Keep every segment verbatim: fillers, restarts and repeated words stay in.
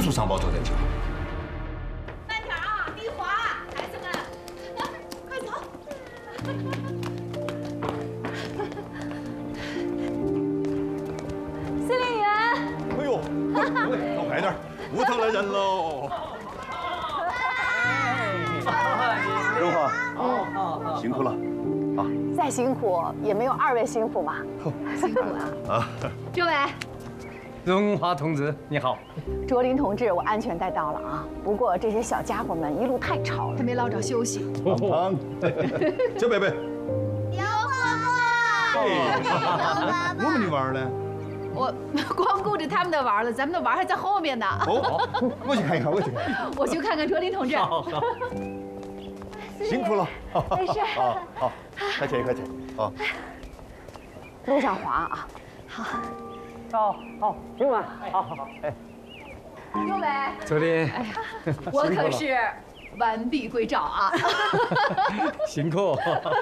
速上报作战计划。 慢点啊，地滑，孩子们，快走！司令员， 哎呦，走快点，屋头来人喽！荣华，哦，辛苦了。 再辛苦也没有二位辛苦嘛。辛苦了啊！ 政委， 荣华同志，你好。 卓林同志，我安全带到了啊。不过这些小家伙们一路太吵了， 他没捞着休息。 胖胖，小贝贝， 刘伯伯， 我们的娃儿呢？ 我光顾着他们的玩了，咱们的玩还在后面呢。 哦，我去看一看，我去看看。 我去看看卓林同志。 好好。 辛苦了， 没事。 好，好，快去，快去，啊！ 路上滑啊，好， 好好，今晚，好好好，哎， 政委， 卓林， 哎呀，我可是完璧归赵啊！ 辛苦。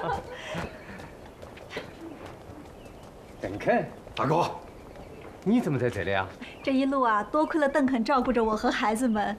邓肯， 大哥， 你怎么在这里啊？ 这一路啊，多亏了邓肯照顾着我和孩子们。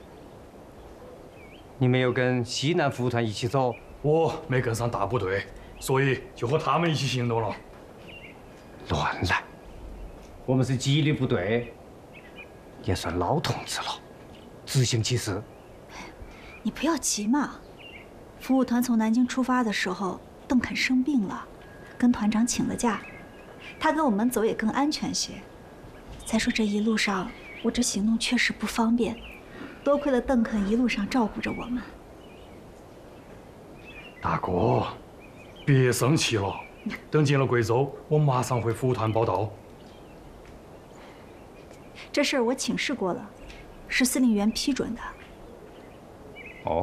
你没有跟西南服务团一起走？ 我没跟上大部队，所以就和他们一起行动了。 乱来！我们是纪律部队，也算老同志了，执行其事。 你不要急嘛。服务团从南京出发的时候，邓肯生病了，跟团长请了假，他跟我们走也更安全些。再说这一路上，我这行动确实不方便。 多亏了邓肯一路上照顾着我们。 大哥，别生气了。等进了贵州，我马上回服务团报道。 这事儿我请示过了，是司令员批准的。 哦，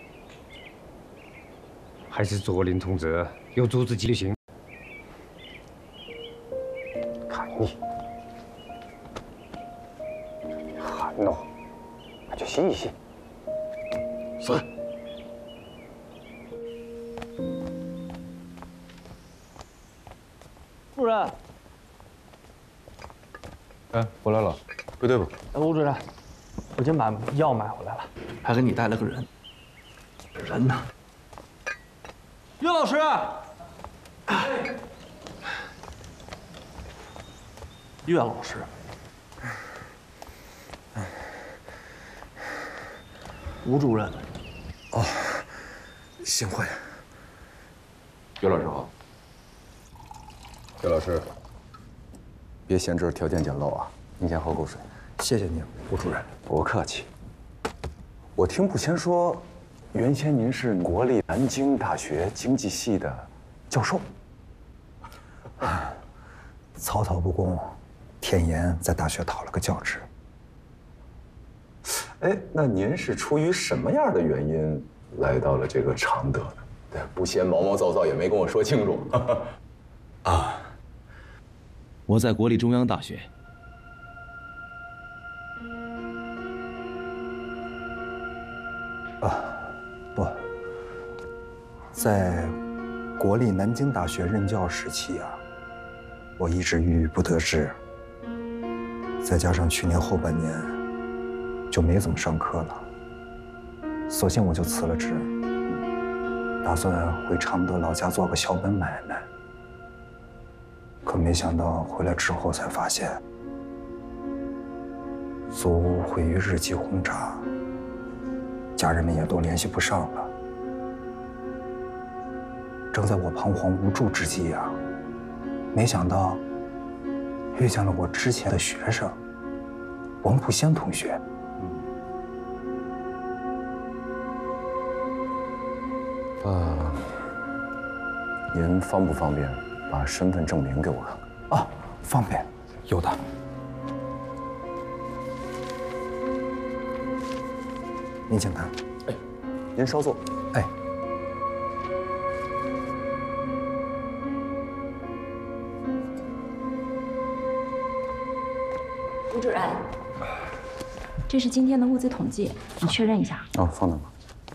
还是卓林同志有组织纪律性。看你，寒喏。 那就洗一洗。 是。 主任。 哎，我来了，归队吧。 哎，吴主任，我已经把药买回来了，还给你带了个人。人呢？岳老师。岳老师。 吴主任， 哦，幸会。岳老师好。岳老师，别嫌这儿条件简陋啊，您先喝口水。 谢谢您，吴主任。 不客气。我听不谦说，原先您是国立南京大学经济系的教授。 草草不恭，天颜在大学讨了个教职。 哎，那您是出于什么样的原因来到了这个常德呢？对，不嫌毛毛躁躁，也没跟我说清楚。 啊，我在国立中央大学。 啊，不，在国立南京大学任教时期啊，我一直郁郁不得志，再加上去年后半年。 就没怎么上课了，索性我就辞了职，打算回常德老家做个小本买卖。可没想到回来之后才发现，祖屋毁于日机轰炸，家人们也都联系不上了。正在我彷徨无助之际啊，没想到遇见了我之前的学生王步仙同学。 呃，您方不方便把身份证明给我看看？ 啊，方便，有的。您请看。 哎，您稍坐。 哎。 吴主任，这是今天的物资统计，你确认一下。 哦，放那吧。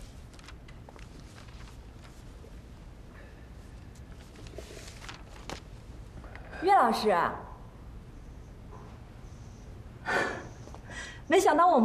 岳老师，没想到我们。